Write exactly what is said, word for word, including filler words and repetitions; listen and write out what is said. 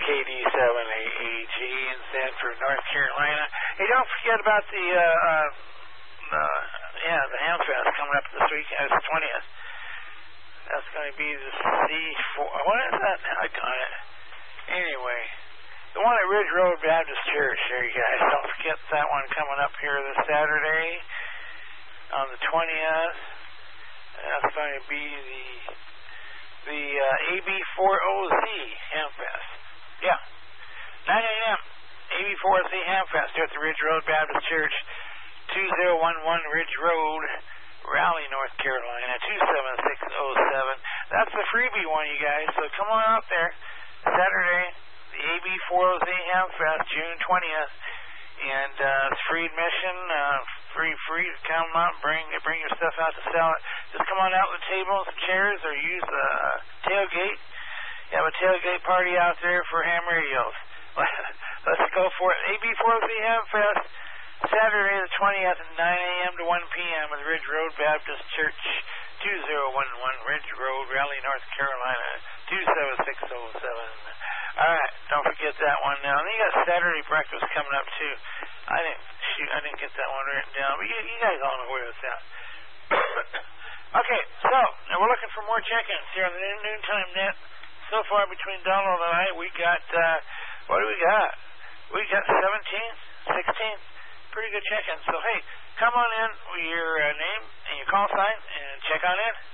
K D seven A A G in Sanford, North Carolina. Hey, don't forget about the, uh, uh, uh yeah, the Ham Fest coming up this weekend. It's the twentieth. That's going to be the C four. What is that? I got it. Anyway, the one at Ridge Road Baptist Church there, you guys. Don't forget that one coming up here this Saturday on the twentieth. That's going to be the the uh, A B four O Z Hamfest. Yeah, nine a.m. A B four O Z Hamfest here at the Ridge Road Baptist Church, two zero one one Ridge Road, Raleigh, North Carolina, two seven six oh seven. That's the freebie one, you guys. So come on out there Saturday, the A B four O Z Hamfest, June twentieth. And uh, it's free admission, uh, free free to come out and bring bring your stuff out to sell it. Just come on out with tables and chairs, or use the uh, tailgate. You have a tailgate party out there for ham radios. Let's go for it. A B four O Z Hamfest, Saturday the twentieth at nine a.m. to one p.m. at Ridge Road Baptist Church, two zero one one Ridge Road, Raleigh, North Carolina, two seven six oh seven. All right, don't forget that one now. And then you got Saturday breakfast coming up too. I didn't shoot, I didn't get that one written down, but you, you guys all know where it's at. Okay, so now we're looking for more check-ins here on the Noontime Net. So far between dawn and tonight, we got uh, what do we got? We got seventeen, sixteen, pretty good check-ins. So hey, come on in with your uh, name and your call sign and check on in.